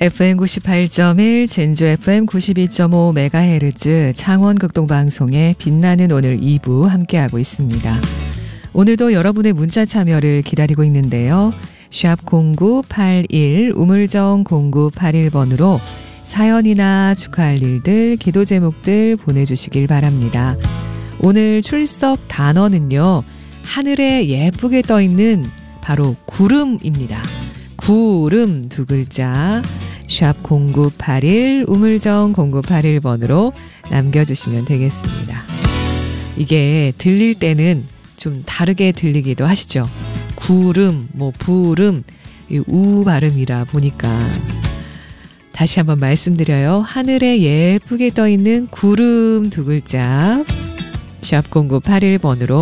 FM 98.1, 진주 FM 92.5MHz 창원 극동방송의 빛나는 오늘 2부 함께하고 있습니다. 오늘도 여러분의 문자 참여를 기다리고 있는데요. 샵 0981 우물정 0981번으로 사연이나 축하할 일들, 기도 제목들 보내주시길 바랍니다. 오늘 출석 단어는요. 하늘에 예쁘게 떠있는 바로 구름입니다. 구름 두 글자 샵 0981 우물정 0981번으로 남겨주시면 되겠습니다. 이게 들릴 때는 좀 다르게 들리기도 하시죠. 구름, 부름, 우 발음이라 보니까 다시 한번 말씀드려요. 하늘에 예쁘게 떠있는 구름 두 글자 샵 0981번으로